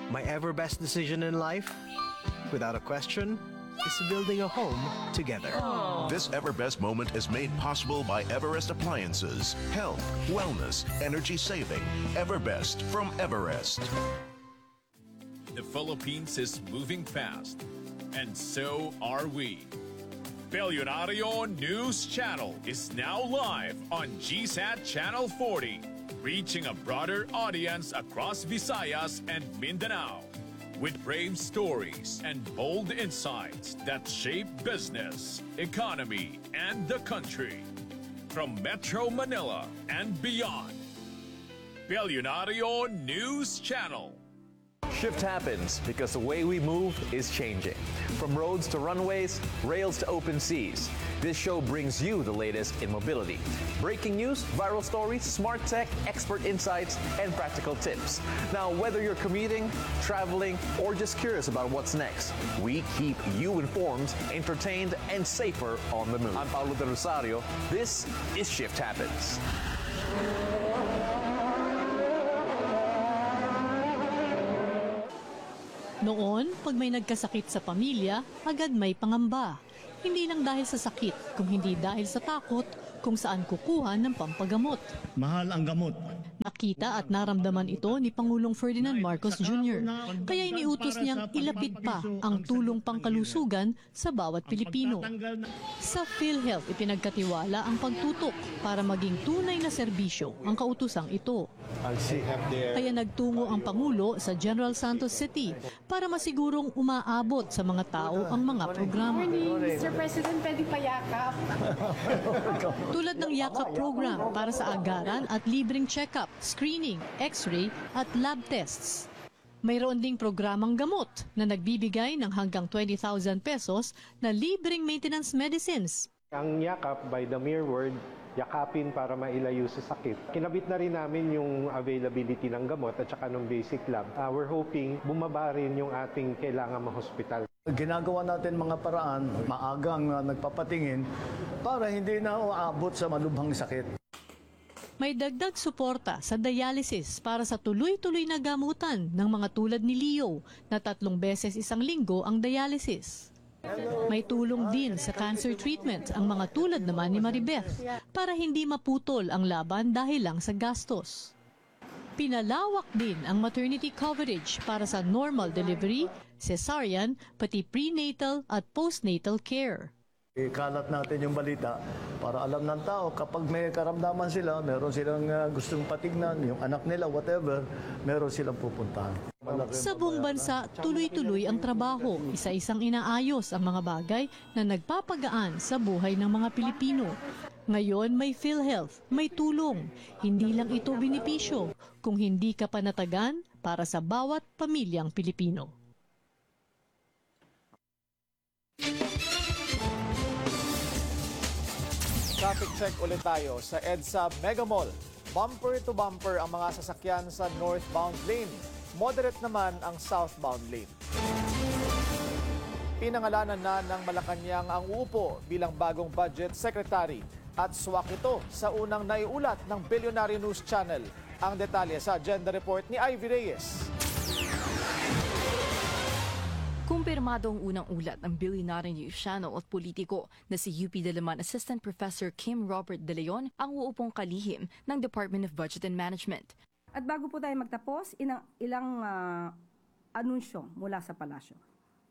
My ever best decision in life, without a question, is building a home together. This Everbest moment is made possible by Everest Appliances. Health, wellness, energy saving. Everbest from Everest. The Philippines is moving fast, and so are we. Billionario News Channel is now live on GSAT Channel 40. Reaching a broader audience across Visayas and Mindanao with brave stories and bold insights that shape business, economy, and the country. From Metro Manila and beyond. Billionario News Channel. Shift happens because the way we move is changing. From roads to runways, rails to open seas. This show brings you the latest in mobility. Breaking news, viral stories, smart tech, expert insights, and practical tips. Now, whether you're commuting, traveling, or just curious about what's next, we keep you informed, entertained, and safer on the move. I'm Paulo De Rosario. This is Shift Happens. Noon, pag may nagkasakit sa pamilya, agad may pangamba. Hindi lang dahil sa sakit, kung hindi dahil sa takot kung saan kukuha ng pampagamot. Mahal ang gamot. Nakita at naramdaman ito ni Pangulong Ferdinand Marcos Jr. Kaya iniutos niyang ilapit pa ang tulong pangkalusugan sa bawat Pilipino. Sa PhilHealth, ipinagkatiwala ang pagtutok para maging tunay na serbisyo ang kautusang ito. Kaya nagtungo ang Pangulo sa General Santos City para masigurong umaabot sa mga tao ang mga programa. Mr. President, pwede payakap. Tulad ng Yakap program para sa agaran at libreng check-up, screening, x-ray at lab tests. Mayroon ding programang gamot na nagbibigay ng hanggang 20,000 pesos na libreng maintenance medicines. Ang yakap, by the mere word, yakapin para mailayo sa sakit. Kinabit na rin namin yung availability ng gamot at saka ng basic lab. We're hoping bumaba rin yung ating kailangan ma-hospital. Ginagawa natin mga paraan, maagang nagpapatingin para hindi na uabot sa malubhang sakit. May dagdag suporta sa dialysis para sa tuloy-tuloy na gamutan ng mga tulad ni Leo na 3 beses isang linggo ang dialysis. May tulong din sa cancer treatment ang mga tulad naman ni Maribeth para hindi maputol ang laban dahil lang sa gastos. Pinalawak din ang maternity coverage para sa normal delivery, cesarean, pati prenatal at postnatal care. Ikalat natin yung balita para alam ng tao kapag may karamdaman sila, meron silang gustong patignan, yung anak nila, whatever, meron silang pupuntahan. Sa buong bansa, tuloy-tuloy ang trabaho. Isa-isang inaayos ang mga bagay na nagpapagaan sa buhay ng mga Pilipino. Ngayon may PhilHealth, may tulong. Hindi lang ito benepisyo kung hindi ka panatagan para sa bawat pamilyang Pilipino. Traffic check ulit tayo sa EDSA Mega Mall. Bumper to bumper ang mga sasakyan sa northbound lane. Moderate naman ang southbound lane. Pinangalanan na ng Malacanang ang uupo bilang bagong budget secretary. At swak ito sa unang naiulat ng Billionario News Channel. Ang detalye sa agenda report ni Ivy Reyes. Kumpirmado ang unang ulat ng Billionario News Channel at politiko na si UP Diliman Assistant Professor Kim Robert De Leon ang uupong kalihim ng Department of Budget and Management. At bago po tayo magtapos, ilang anunsyo mula sa palasyo.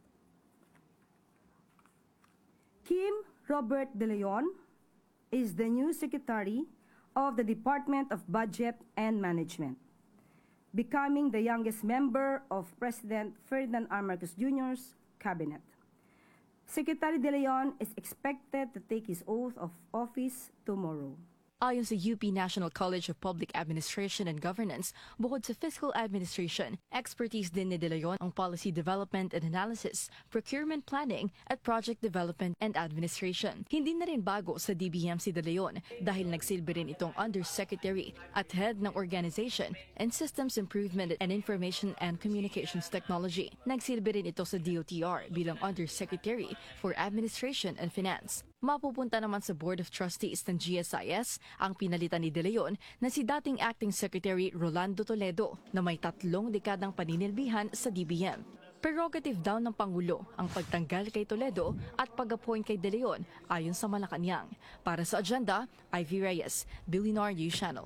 Kim Robert De Leon is the new Secretary of the Department of Budget and Management, becoming the youngest member of President Ferdinand R. Marcos Jr.'s cabinet. Secretary De Leon is expected to take his oath of office tomorrow. Ayon sa UP National College of Public Administration and Governance, bukod sa fiscal administration, expertise din ni De Leon ang policy development and analysis, procurement planning, at project development and administration. Hindi na rin bago sa DBM si De Leon dahil nagsilbi rin itong undersecretary at head ng Organization and Systems Improvement and Information and Communications Technology. Nagsilbi rin ito sa DOTR bilang undersecretary for Administration and Finance. Mapupunta naman sa Board of Trustees ng GSIS ang pinalitan ni De Leon na si dating Acting Secretary Rolando Toledo na may 3 dekadang paninilbihan sa DBM. Prerogative daw ng Pangulo ang pagtanggal kay Toledo at pag-appoint kay De Leon ayon sa Malacanang. Para sa Agenda, Ivy Reyes, Billionaire News Channel.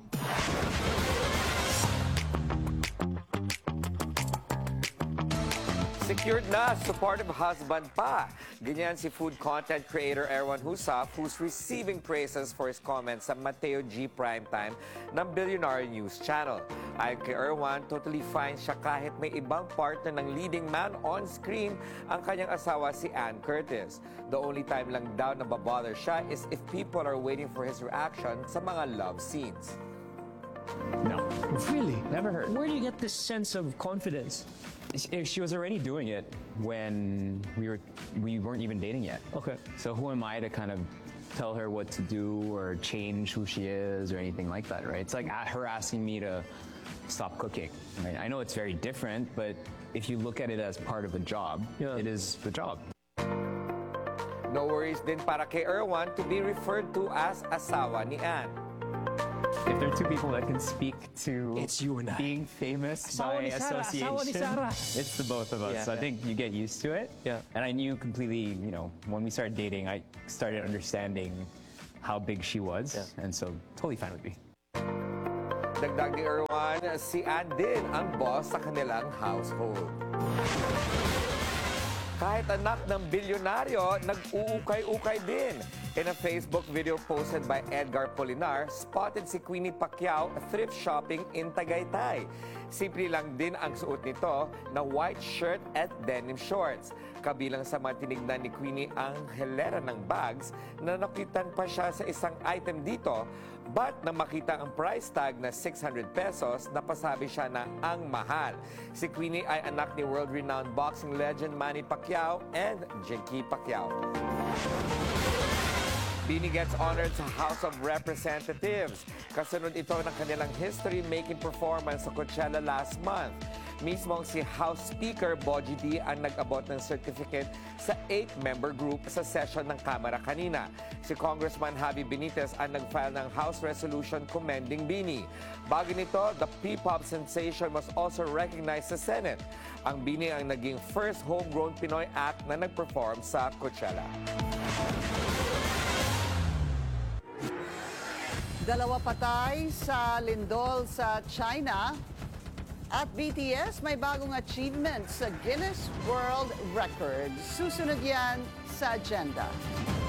Secured na, supportive husband pa. Ganyan si food content creator Erwan Husaf, who's receiving praises for his comments sa Mateo G Primetime ng Billionaire News Channel. Ayon kay Erwan, totally fine siya kahit may ibang partner ng leading man on screen ang kanyang asawa si Ann Curtis. The only time lang daw na babother siya is if people are waiting for his reaction sa mga love scenes. No. Really? Never heard. Where do you get this sense of confidence? She was already doing it when we weren't even dating yet. Okay. So who am I to kind of tell her what to do or change who she is or anything like that, right? It's like her asking me to stop cooking. Right? I know it's very different, but if you look at it as part of a job, it is the job. No worries din para kay Erwan to be referred to as asawa ni Ann. If there are two people that can speak to It's you and I. being famous by association, it's the both of us. Yeah, So I think you get used to it. Yeah. And I knew completely, when we started dating, I started understanding how big she was. Yeah. And so totally fine with me. Dagdag ni Erwan, si Ann din ang boss sa kanilang household. Kahit anak ng bilyonaryo, nag-uukay-ukay din. In a Facebook video posted by Edgar Polinar, spotted si Queenie Pacquiao thrift shopping in Tagaytay. Simple lang din ang suot nito na white shirt at denim shorts. Kabilang sa mga tinignan ni Queenie ang hilera ng bags na nakitan pa siya sa isang item dito. But nang makita ang price tag na 600 pesos, napasabi siya na ang mahal. Si Queenie ay anak ni world-renowned boxing legend Manny Pacquiao and Jinky Pacquiao. Bini gets honored sa House of Representatives. Kasunod ito ng kanilang history-making performance sa Coachella last month. Mismong si House Speaker Bogie D ang nag-abot ng certificate sa 8-member group sa session ng Kamara kanina. Si Congressman Javi Benitez ang nag-file ng House Resolution commending Bini. Bago nito, the P-pop sensation was also recognized sa Senate. Ang Bini ang naging first homegrown Pinoy act na nag-perform sa Coachella. 2 patay sa lindol sa China at BTS may bagong achievement sa Guinness World Records. Susunod yan sa agenda.